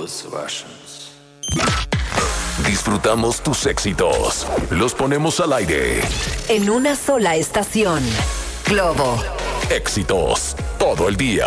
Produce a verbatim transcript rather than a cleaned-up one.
those Russians. Disfrutamos tus éxitos. Los ponemos al aire. En una sola estación. Globo. Éxitos todo el día.